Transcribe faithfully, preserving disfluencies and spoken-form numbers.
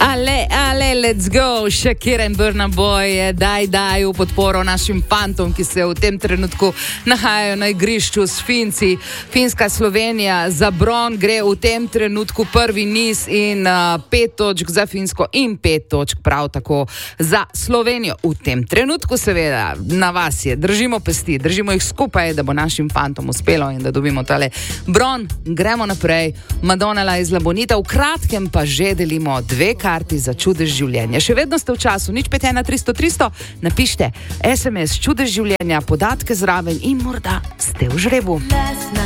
Ale, ale, let's go, Shakira in Burna Boy, daj, daj v podporo našim fantom, ki se v tem trenutku nahajajo na igrišču s Finci. Finska Slovenija za bron gre v tem trenutku prvi niz in uh, pet točk za Finsko in pet točk prav tako za Slovenijo. V tem trenutku seveda na vas je, držimo pesti, držimo jih skupaj, da bo našim fantom uspelo in da dobimo tale bron. Gremo naprej, Madonna iz Labonita, v kratkem pa že delimo dve karti za čudež življenja. Še vedno ste v času, nič pet ena tristo tristo, napište es em es čudež življenja, podatke zraven in morda ste v žrebu.